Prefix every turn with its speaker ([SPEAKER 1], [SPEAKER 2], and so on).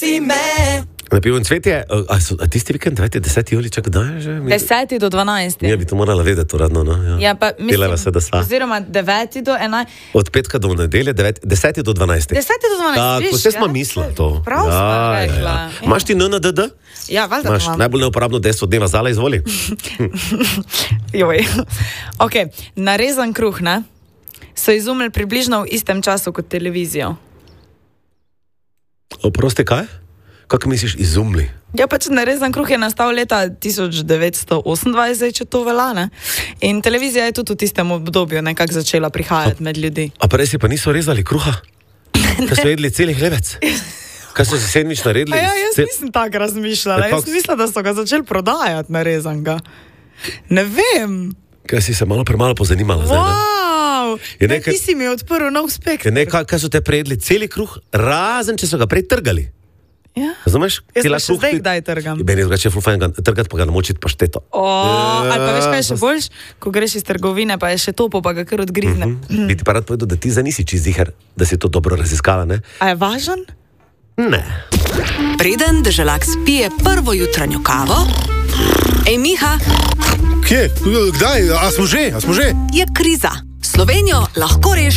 [SPEAKER 1] Voli me.
[SPEAKER 2] Na Pivem cvetje, a tisti vikend, 10. juli, čak, kdaj je že?
[SPEAKER 3] 10. do 12.
[SPEAKER 2] Ja, bi to morala vedeti, uradno, no.
[SPEAKER 3] Ja, pa mislim,
[SPEAKER 2] delava se, da sva.
[SPEAKER 3] Oziroma 9. do 11.
[SPEAKER 2] Od petka do nedelje, 10. do 12.
[SPEAKER 3] 10. do 12.
[SPEAKER 2] Tako, vse smo mislili to.
[SPEAKER 3] Prav smo rekla.
[SPEAKER 2] Imaš ti NNDD?
[SPEAKER 3] Ja, valjda
[SPEAKER 2] Imaš
[SPEAKER 3] imam.
[SPEAKER 2] najbolj neuporabno deso dneva, Zala, izvoli.
[SPEAKER 3] Joj. Ok, narezan kruh, ne? So izumili približno v istem času kot televizijo.
[SPEAKER 2] Oprosti, kaj? Kako misliš, izumli?
[SPEAKER 3] Ja, pač narezan kruh je nastal leta 1928, če to velja, ne? In televizija je tudi v tistem obdobju nekako začela prihajati med ljudi.
[SPEAKER 2] A pa res pa niso rezali kruha? Kaj so jedli celi hlebec? Kaj so si sendvič naredili?
[SPEAKER 3] Ja, jaz nisem tako razmišljala. Jaz mislim, da so ga začeli prodajati narezanga. Ne vem.
[SPEAKER 2] Kaj si se malo premalo pozanimala zdaj, ne?
[SPEAKER 3] Wow,
[SPEAKER 2] nekaj...
[SPEAKER 3] ti si mi odprl nov spektr.
[SPEAKER 2] Kaj so te prejedli celi kruh, razen če so ga prej trgali?
[SPEAKER 3] Ja.
[SPEAKER 2] Razumeš?
[SPEAKER 3] Jaz pa še zdaj kdaj trgam.
[SPEAKER 2] Meni je drugače ful fajn trgati, pa ga namočiti pašteto.
[SPEAKER 3] Ali pa veš, kaj je še boljš? Ko greš iz trgovine, pa je še topo, pa ga kar odgrizne.
[SPEAKER 2] Bi ti pa rad povedal, da ti za nisi čist ziher, da si to dobro raziskala, ne?
[SPEAKER 3] A je važen?
[SPEAKER 2] Ne.
[SPEAKER 1] Preden Deželak spije prvo jutranjo kavo, Miha.
[SPEAKER 4] Kje? Kdaj? A smo že?
[SPEAKER 1] Je kriza. Slovenijo lahko reši